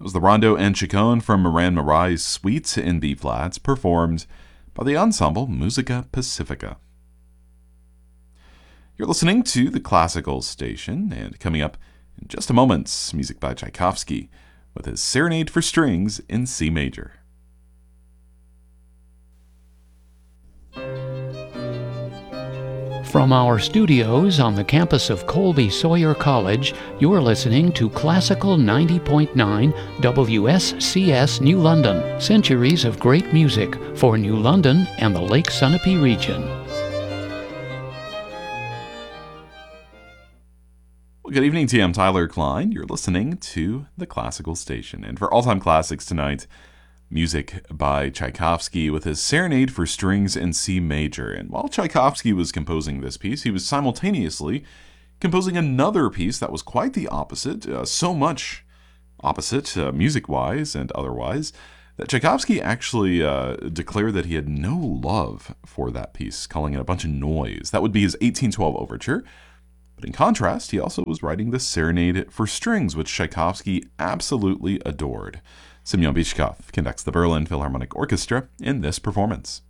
was the Rondo and Chaconne from Moran Marai's Suite in B-flats, performed by the ensemble Musica Pacifica. You're listening to the Classical Station, and coming up in just a moment, music by Tchaikovsky with his Serenade for Strings in C major. From our studios on the campus of Colby Sawyer College, you're listening to Classical 90.9 WSCS New London, centuries of great music for New London and the Lake Sunapee region. Well, good evening to you. I'm Tyler Klein. You're listening to the Classical Station. And for all-time classics tonight, music by Tchaikovsky with his Serenade for Strings in C major. And while Tchaikovsky was composing this piece, he was simultaneously composing another piece that was quite the opposite, so much opposite, music-wise and otherwise, that Tchaikovsky actually declared that he had no love for that piece, calling it a bunch of noise. That would be his 1812 overture. But in contrast, he also was writing the Serenade for Strings, which Tchaikovsky absolutely adored. Semyon Bychkov conducts the Berlin Philharmonic Orchestra in this performance.